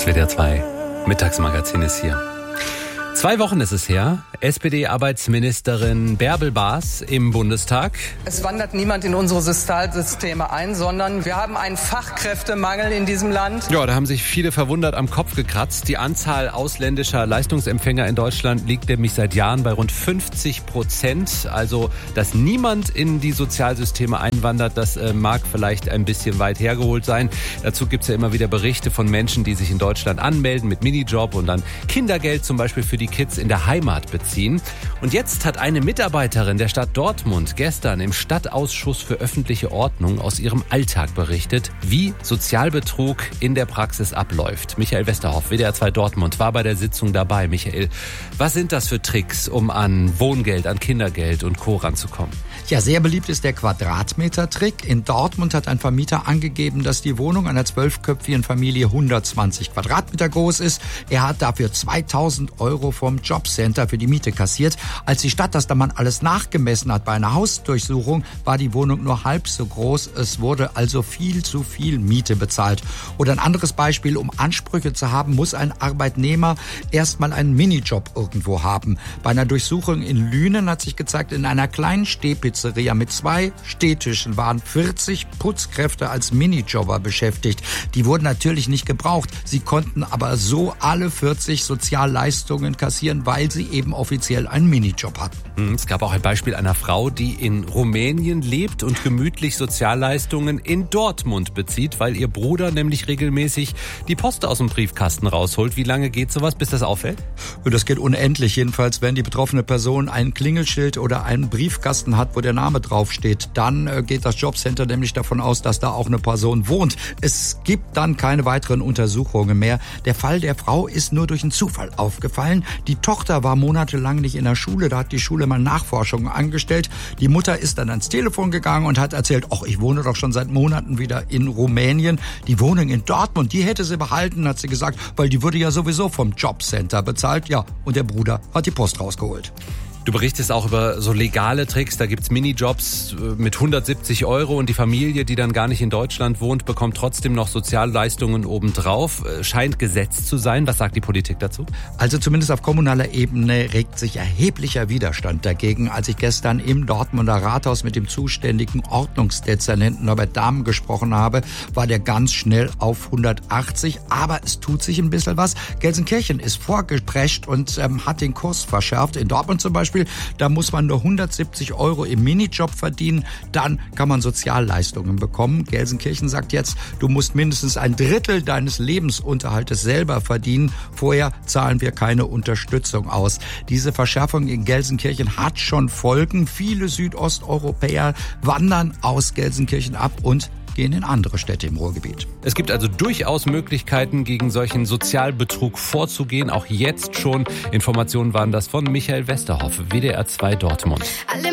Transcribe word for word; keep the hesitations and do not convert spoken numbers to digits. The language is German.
Das W D R zwei Mittagsmagazin ist hier. Zwei Wochen ist es her. S P D-Arbeitsministerin Bärbel Baas im Bundestag. Es wandert niemand in unsere Sozialsysteme ein, sondern wir haben einen Fachkräftemangel in diesem Land. Ja, da haben sich viele verwundert am Kopf gekratzt. Die Anzahl ausländischer Leistungsempfänger in Deutschland liegt nämlich seit Jahren bei rund fünfzig Prozent. Also, dass niemand in die Sozialsysteme einwandert, das äh, mag vielleicht ein bisschen weit hergeholt sein. Dazu gibt es ja immer wieder Berichte von Menschen, die sich in Deutschland anmelden mit Minijob und dann Kindergeld zum Beispiel für die Kids in der Heimat beziehen. Und jetzt hat eine Mitarbeiterin der Stadt Dortmund gestern im Stadtausschuss für öffentliche Ordnung aus ihrem Alltag berichtet, wie Sozialbetrug in der Praxis abläuft. Michael Westerhoff, W D R zwei Dortmund, war bei der Sitzung dabei. Michael, was sind das für Tricks, um an Wohngeld, an Kindergeld und Co. ranzukommen? Ja, sehr beliebt ist der Quadratmeter-Trick. In Dortmund hat ein Vermieter angegeben, dass die Wohnung einer zwölfköpfigen Familie hundertzwanzig Quadratmeter groß ist. Er hat dafür zweitausend Euro vom Jobcenter für die Miete kassiert. Als die Stadt das dann mal alles nachgemessen hat bei einer Hausdurchsuchung, war die Wohnung nur halb so groß. Es wurde also viel zu viel Miete bezahlt. Oder ein anderes Beispiel, um Ansprüche zu haben, muss ein Arbeitnehmer erstmal einen Minijob irgendwo haben. Bei einer Durchsuchung in Lünen hat sich gezeigt, in einer kleinen Stehpizzeria mit zwei Stehtischen waren vierzig Putzkräfte als Minijobber beschäftigt. Die wurden natürlich nicht gebraucht. Sie konnten aber so alle vierzig Sozialleistungen kassieren, weil sie eben offiziell einen Minijob hatten. Es gab auch ein Beispiel einer Frau, die in Rumänien lebt und gemütlich Sozialleistungen in Dortmund bezieht, weil ihr Bruder nämlich regelmäßig die Post aus dem Briefkasten rausholt. Wie lange geht sowas, bis das auffällt? Das geht unendlich. Jedenfalls, wenn die betroffene Person ein Klingelschild oder einen Briefkasten hat, wo der Name draufsteht, dann geht das Jobcenter nämlich davon aus, dass da auch eine Person wohnt. Es gibt dann keine weiteren Untersuchungen mehr. Der Fall der Frau ist nur durch einen Zufall aufgefallen. Die Tochter war monatelang nicht in der Schule, da hat die Schule mal Nachforschungen angestellt. Die Mutter ist dann ans Telefon gegangen und hat erzählt, ach, ich wohne doch schon seit Monaten wieder in Rumänien. Die Wohnung in Dortmund, die hätte sie behalten, hat sie gesagt, weil die würde ja sowieso vom Jobcenter bezahlt. Ja, und der Bruder hat die Post rausgeholt. Du berichtest auch über so legale Tricks, da gibt's Minijobs mit hundertsiebzig Euro und die Familie, die dann gar nicht in Deutschland wohnt, bekommt trotzdem noch Sozialleistungen obendrauf. Scheint gesetzt zu sein. Was sagt die Politik dazu? Also zumindest auf kommunaler Ebene regt sich erheblicher Widerstand dagegen. Als ich gestern im Dortmunder Rathaus mit dem zuständigen Ordnungsdezernenten Norbert Dahmen gesprochen habe, war der ganz schnell auf hundertachtzig. Aber es tut sich ein bisschen was. Gelsenkirchen ist vorgeprescht und ähm, hat den Kurs verschärft. In Dortmund zum Beispiel, da muss man nur hundertsiebzig Euro im Minijob verdienen, dann kann man Sozialleistungen bekommen. Gelsenkirchen sagt jetzt, du musst mindestens ein Drittel deines Lebensunterhaltes selber verdienen. Vorher zahlen wir keine Unterstützung aus. Diese Verschärfung in Gelsenkirchen hat schon Folgen. Viele Südosteuropäer wandern aus Gelsenkirchen ab und gehen in andere Städte im Ruhrgebiet. Es gibt also durchaus Möglichkeiten, gegen solchen Sozialbetrug vorzugehen. Auch jetzt schon. Informationen waren das von Michael Westerhoff, W D R zwei Dortmund.